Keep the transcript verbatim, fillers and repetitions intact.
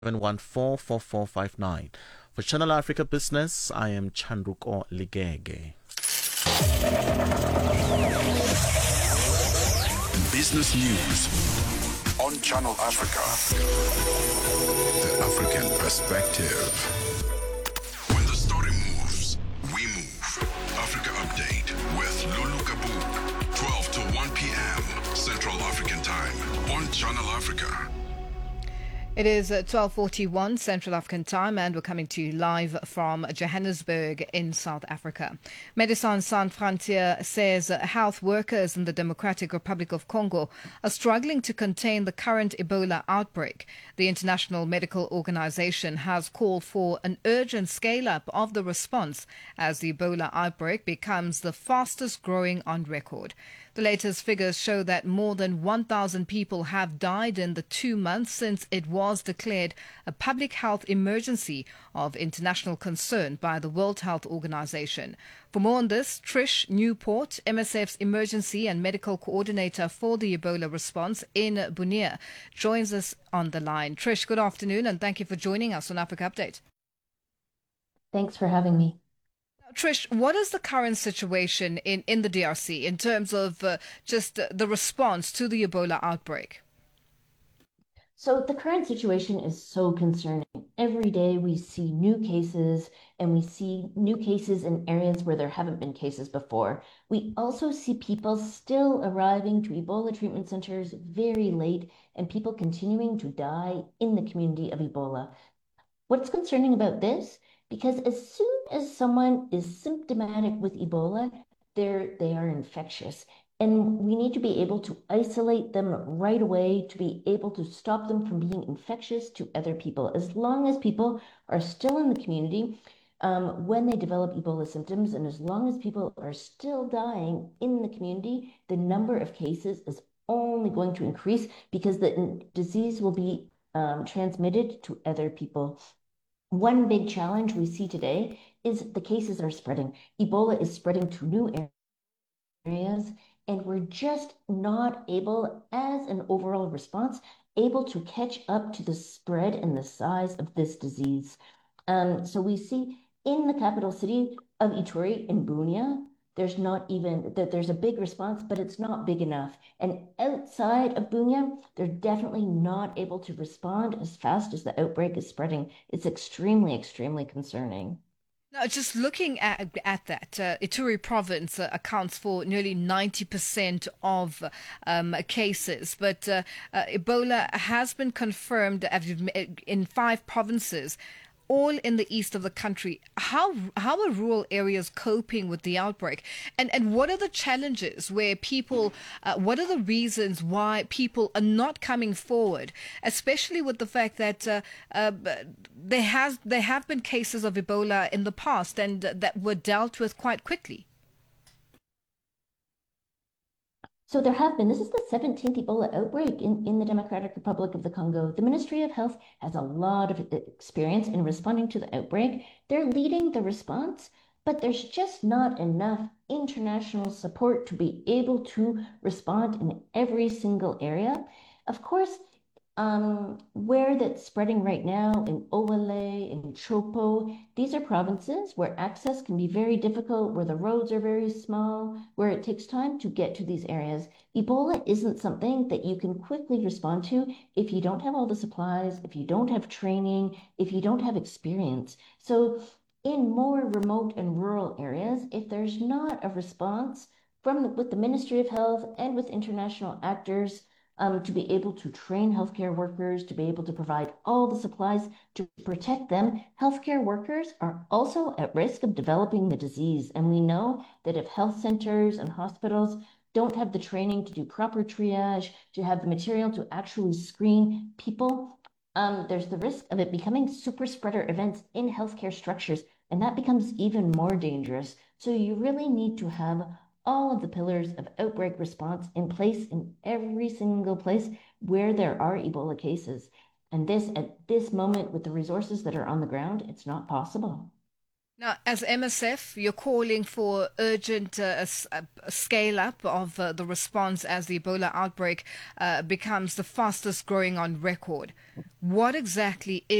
seven one four, four four five nine. For Channel Africa Business, I am Chandruko Ligege. Business News on Channel Africa. The African Perspective. When the story moves, we move. Africa Update with Lulu Kabu. twelve to one p.m. Central African Time on Channel Africa. It is twelve forty-one Central African Time, and we're coming to you live from Johannesburg in South Africa. Médecins Sans Frontières says health workers in the Democratic Republic of Congo are struggling to contain the current Ebola outbreak. The International Medical Organization has called for an urgent scale-up of the response as the Ebola outbreak becomes the fastest growing on record. The latest figures show that more than one thousand people have died in the two months since it was declared a public health emergency of international concern by the World Health Organization. For more on this, Trish Newport, M S F's Emergency and Medical Coordinator for the Ebola response in Bunia, joins us on the line. Trish, good afternoon, and thank you for joining us on Africa Update. Thanks for having me. Trish, what is the current situation in, in the D R C in terms of uh, just uh, the response to the Ebola outbreak? So the current situation is so concerning. Every day we see new cases, and we see new cases in areas where there haven't been cases before. We also see people still arriving to Ebola treatment centers very late, and people continuing to die in the community of Ebola. What's concerning about this? Because as soon as someone is symptomatic with Ebola, they're, they are infectious. And we need to be able to isolate them right away to be able to stop them from being infectious to other people. As long as people are still in the community um, when they develop Ebola symptoms, and as long as people are still dying in the community, the number of cases is only going to increase because the disease will be um, transmitted to other people. One big challenge we see today is the cases are spreading. Ebola is spreading to new areas, and we're just not able, as an overall response, able to catch up to the spread and the size of this disease. Um, so we see in the capital city of Ituri, in Bunia, there's not even that there's a big response, but it's not big enough. And outside of Bunia, they're definitely not able to respond as fast as the outbreak is spreading. It's extremely, extremely concerning. Now, just looking at at that, uh, Ituri province uh, accounts for nearly ninety percent of um, cases, but uh, uh, Ebola has been confirmed in five provinces, all in the east of the country. How how are rural areas coping with the outbreak? And and what are the challenges where people, uh, what are the reasons why people are not coming forward, especially with the fact that uh, uh, there has there have been cases of Ebola in the past and uh, that were dealt with quite quickly? So there have been, this is the seventeenth Ebola outbreak in, in the Democratic Republic of the Congo. The Ministry of Health has a lot of experience in responding to the outbreak. They're leading the response, but there's just not enough international support to be able to respond in every single area. Of course, um, where that's spreading right now in Owele, in Chopo, these are provinces where access can be very difficult, where the roads are very small, where it takes time to get to these areas. Ebola isn't something that you can quickly respond to if you don't have all the supplies, if you don't have training, if you don't have experience. So in more remote and rural areas, if there's not a response from with the Ministry of Health and with international actors, Um, to be able to train healthcare workers, to be able to provide all the supplies to protect them, healthcare workers are also at risk of developing the disease. And we know that if health centers and hospitals don't have the training to do proper triage, to have the material to actually screen people, um, there's the risk of it becoming super spreader events in healthcare structures. And that becomes even more dangerous. So you really need to have all of the pillars of outbreak response in place in every single place where there are Ebola cases. And this, at this moment, with the resources that are on the ground, it's not possible. Now, as M S F, you're calling for urgent uh, s- uh, scale up of uh, the response as the Ebola outbreak uh, becomes the fastest growing on record. What exactly